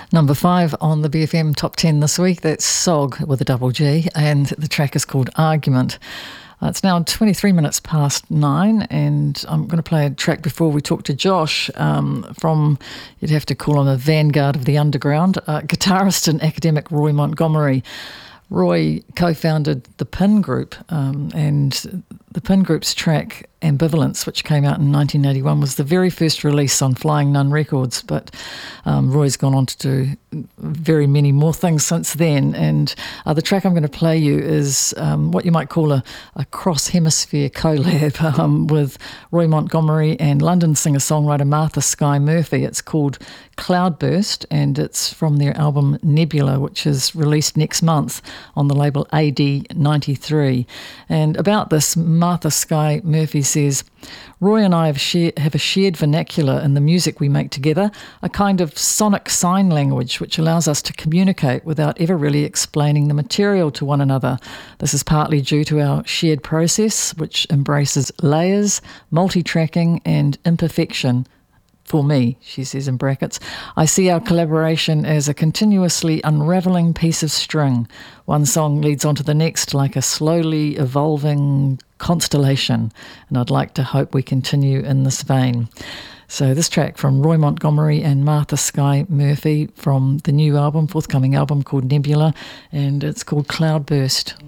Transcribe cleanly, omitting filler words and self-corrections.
Number 5 on the BFM Top 10 this week, that's SOG with a double G, and the track is called Argument. It's now 23 minutes past 9, and I'm going to play a track before we talk to Josh from, you'd have to call him a vanguard of the underground, guitarist and academic Roy Montgomery. Roy co-founded the Pin Group, and the Pin Group's track Ambivalence, which came out in 1981, was the very first release on Flying Nun Records, but Roy's gone on to do very many more things since then. And the track I'm going to play you is what you might call a cross-hemisphere collab with Roy Montgomery and London singer-songwriter Martha Skye Murphy. It's called Cloudburst, and it's from their album Nebula, which is released next month on the label AD93. And about this, Martha Skye Murphy says, Roy and I have a shared vernacular in the music we make together, a kind of sonic sign language which allows us to communicate without ever really explaining the material to one another. This is partly due to our shared process, which embraces layers, multi-tracking and imperfection. For me, she says in brackets, I see our collaboration as a continuously unravelling piece of string. One song leads on to the next like a slowly evolving constellation, and I'd like to hope we continue in this vein. So this track from Roy Montgomery and Martha Skye Murphy from the new album, forthcoming album called Nebula, and it's called Cloudburst.